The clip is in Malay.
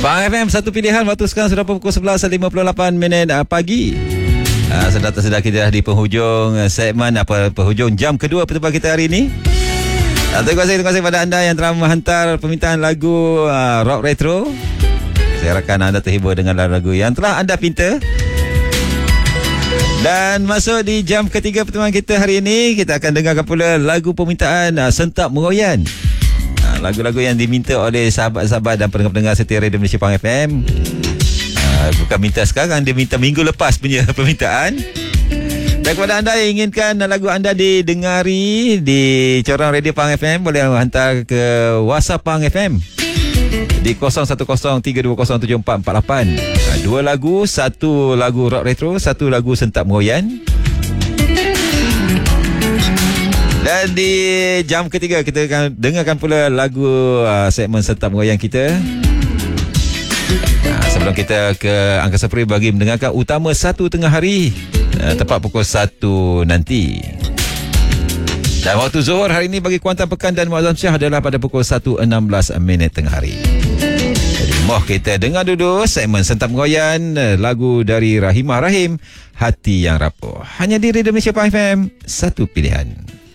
Pang FM, satu pilihan. Waktu sekarang sudah pukul 11.58 pagi. Sedar kita dah di penghujung segmen penghujung jam kedua pertemuan kita hari ini. Terima kasih kepada anda yang telah menghantar permintaan lagu rock retro. Saya harapkan anda terhibur dengan lagu yang telah anda pinta. Dan masuk di jam ketiga pertemuan kita hari ini, kita akan dengarkan pula lagu permintaan Sentap Meroyan. Lagu-lagu yang diminta oleh sahabat-sahabat dan pendengar setia Radio Malaysia Pang FM. Bukan minta sekarang, dia minta minggu lepas punya permintaan. Dan kepada anda yang inginkan lagu anda didengari di corang Radio Pang FM, boleh hantar ke WhatsApp Pang FM di 0113207448. Dua lagu, satu lagu rock retro, satu lagu Sentap Meroyan. Dan di jam ketiga kita akan dengarkan pula lagu segmen Sentap Meroyan kita. Sebelum kita ke angka seperi bagi mendengarkan utama satu tengah hari, tepat pukul 1 nanti. Dan waktu Zuhur hari ini bagi Kuantan Pekan dan Muazzam Syah adalah pada pukul 1.16 tengah hari. Jadi moh kita dengar dulu segmen Sentap Meroyan, lagu dari Rahimah Rahim, Hati Yang Rapuh. Hanya di Radio Malaysia Pang FM, satu pilihan.